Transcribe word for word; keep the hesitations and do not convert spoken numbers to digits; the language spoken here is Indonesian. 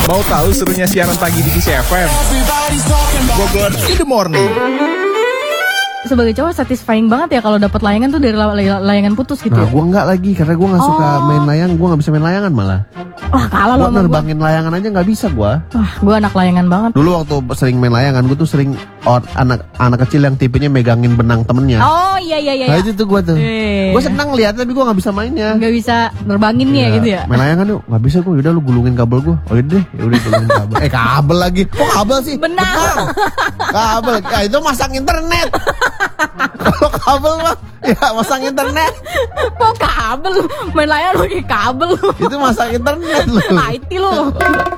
Mau tahu serunya siaran pagi di Kiss F M? Bogor in the morning. Sebagai cowok satisfying banget ya kalau dapat layangan tuh dari la- layangan putus gitu. Nah, ya? gue nggak lagi karena gue nggak suka Oh. main layang, gue nggak bisa main layangan malah. Wah kalah Gue loh sama gue. nerbangin layangan aja nggak bisa gue. Wah gue anak layangan banget. Dulu waktu sering main layangan, gue tuh sering or, anak anak kecil yang tipenya megangin benang temennya. Oh iya iya iya. Nah iya. itu tuh gue tuh. Eh. Gue senang lihat tapi gue nggak bisa mainnya. Nggak bisa nerbangin ya gitu ya. Main layangan yuk, nggak bisa gue. Udah lu gulungin kabel gue. Oh deh, ya udah gulungin kabel. Eh kabel lagi. Kok kabel sih? Benang. Kabel. Ya itu masang internet. Kalau kabel mah ya masang internet. Kok kabel? Main layangan pakai kabel. Itu masang internet lu. I T lu.